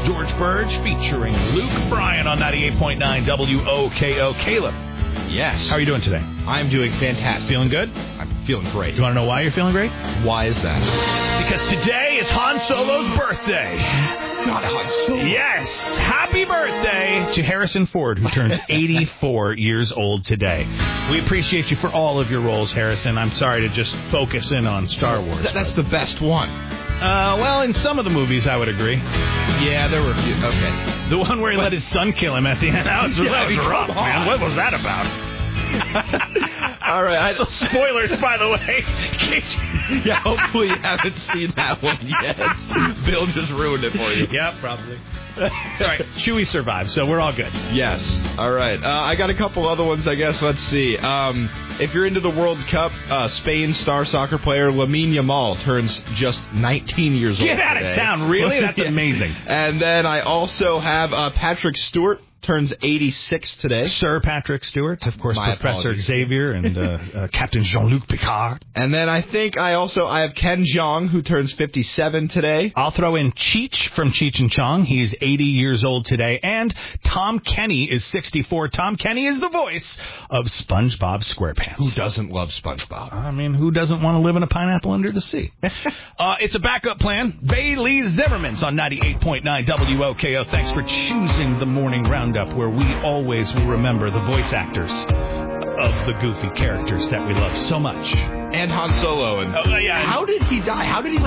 George Burge featuring Luke Bryan on 98.9 WOKO. Caleb. Yes. How are you doing today? I'm doing fantastic. Feeling good? I'm feeling great. Do you want to know why you're feeling great? Why is that? Because today is Han Solo's birthday. Not Han Solo. Yes. Happy birthday to Harrison Ford, who turns 84 years old today. We appreciate you for all of your roles, Harrison. I'm sorry to just focus in on Star Wars. That's the best one. Well, in some of the movies, I would agree. Yeah, there were a few. Okay. The one where he let his son kill him at the end. That was rough, man. What was that about? All right. So spoilers, by the way. Yeah, hopefully you haven't seen that one yet. Bill just ruined it for you. Yeah, probably. All right, Chewie survived, so we're all good. Yes. All right. I got a couple other ones, I guess. Let's see. If you're into the World Cup, Spain star soccer player Lamine Yamal turns just 19 years old. Get out of town, really? That's amazing. And then I also have Patrick Stewart. Turns 86 today. Sir Patrick Stewart, of course, My Professor apologies. Xavier and Captain Jean-Luc Picard. And then I think I have Ken Jeong, who turns 57 today. I'll throw in Cheech from Cheech and Chong. He's 80 years old today. And Tom Kenny is 64. Tom Kenny is the voice of SpongeBob SquarePants. Who doesn't love SpongeBob? I mean, who doesn't want to live in a pineapple under the sea? It's a backup plan. Bailey Zimmerman's on 98.9 WOKO. Thanks for choosing the morning roundup, where we always will remember the voice actors of the goofy characters that we love so much. And Han Solo. And yeah. How did he die? How did he